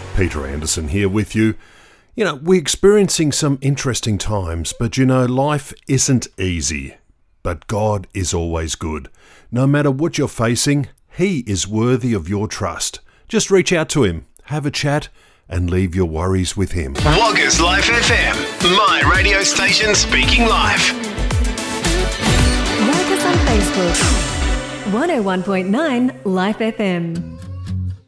Peter Anderson here with you. You know, we're experiencing some interesting times, but you know, life isn't easy. But God is always good. No matter what you're facing, He is worthy of your trust. Just reach out to Him, have a chat, and leave your worries with Him. Woggers Life FM, my radio station speaking life. Like us on Facebook. 101.9 Life FM.